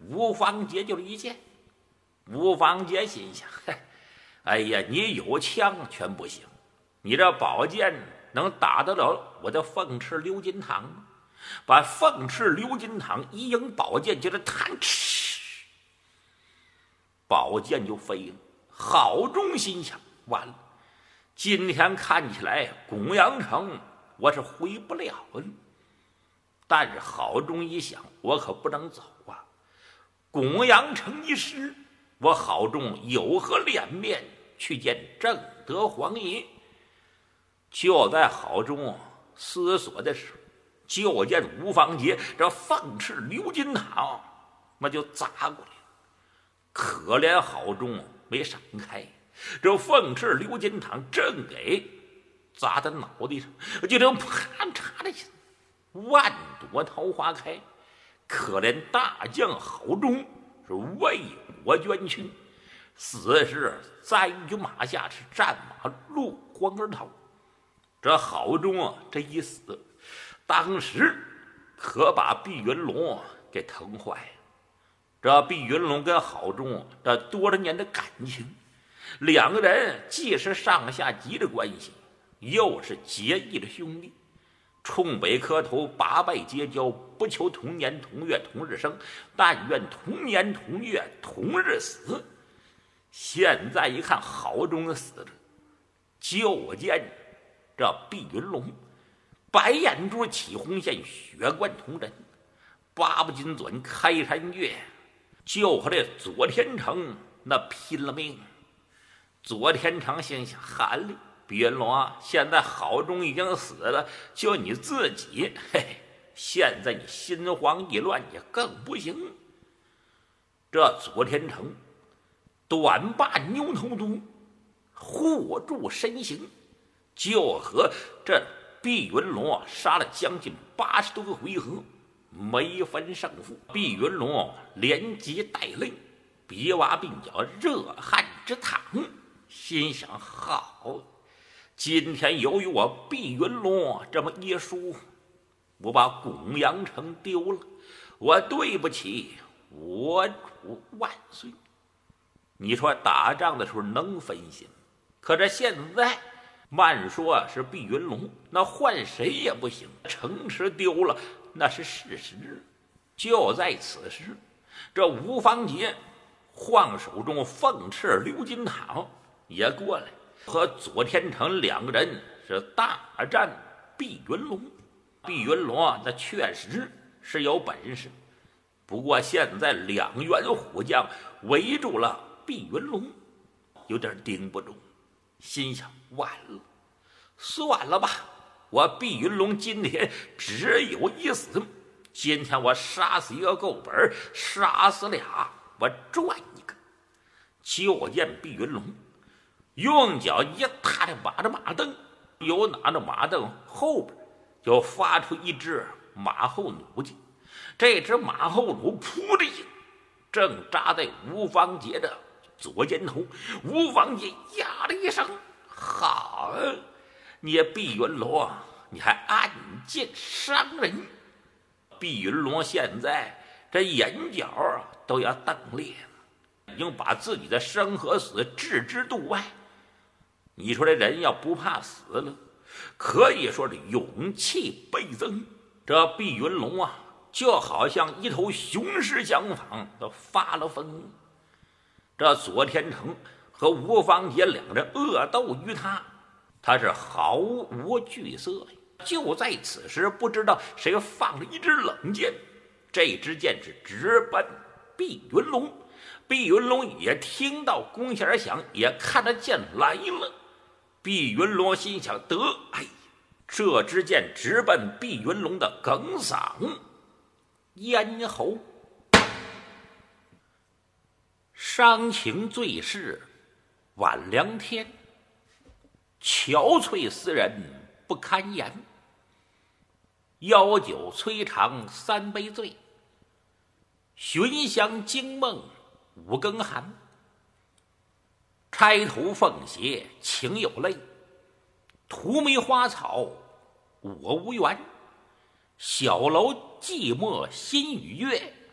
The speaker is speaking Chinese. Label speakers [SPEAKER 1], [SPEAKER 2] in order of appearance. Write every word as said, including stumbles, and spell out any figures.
[SPEAKER 1] 吴方杰就一见。吴方杰心想：哎呀，你有枪全不行，你这宝剑能打得了我的凤翅鎏金堂吗？把凤翅鎏金堂一迎宝剑，就是弹，哧，宝剑就飞了。郝忠心想：完了，今天看起来公阳城我是回不了了。但是郝忠一想，我可不能走啊！公阳城一失，我郝忠有何脸面去见正德皇爷？就在郝忠思索的时候，就见吴方杰这凤翅鎏金堂那就砸过来了。可怜郝忠没闪开，这凤翅鎏金堂正给砸在脑袋上，就这啪嚓的一下，万朵桃花开。可怜大将郝忠是为国捐躯，死时在于马下，是战马落荒而逃。这郝忠啊，这一死，当时可把毕云龙给疼坏了。这毕云龙跟郝忠这多少年的感情，两个人既是上下级的关系，又是结义的兄弟，冲北磕头，八拜结交，不求同年同月同日生，但愿同年同月同日死。现在一看郝忠死了，就见这毕云龙白眼珠起红线，血贯瞳仁，八不金准开山月，就和这左天成那拼了命。左天成心想：寒了，毕云龙啊，现在郝忠已经死了，就你自己，嘿嘿，现在你心慌意乱也更不行。这左天成短把牛头犊护住身形，就和这毕云龙啊杀了将近八十多个回合，没分胜负。毕云龙连急带累，鼻洼鬓角热汗直淌，心想：好，今天由于我毕云龙这么一输，我把公阳城丢了，我对不起我主万岁。你说打仗的时候能分心，可这现在慢说是毕云龙，那换谁也不行，城池丢了那是事实。就在此时，这吴方杰晃手中凤翅鎏金堂也过来，和左天成两个人是大战毕云龙。毕云龙啊，那确实是有本事，不过现在两员虎将围住了毕云龙，有点盯不住，心想：完了，算了吧，我毕云龙今天只有一死，今天我杀死一个够本，杀死俩我赚一个。就见毕云龙用脚一踏着马的马蹬，又拿着马蹬后边就发出一只马后弩去。这只马后弩扑的一下，正扎在吴方杰的左肩头。吴方杰呀了一声：好，你毕云龙你还暗箭伤人。毕云龙现在这眼角都要瞪裂了，已经把自己的生和死置之度外。你说这人要不怕死了，可以说是勇气倍增。这毕云龙啊，就好像一头雄狮相仿，都发了疯。这左天成和吴方杰两人恶斗于他，他是毫无惧色。就在此时，不知道谁放了一支冷箭，这支箭是直奔毕云龙。毕云龙也听到弓弦响，也看得箭来了。毕云龙心想：得，哎，这支箭直奔毕云龙的哽嗓咽喉。伤情最是晚凉天，憔悴思人不堪言。邀酒摧肠三杯醉，寻香惊梦五更寒。钗头凤斜情有泪，荼蘼花草我无缘。小楼寂寞心与月，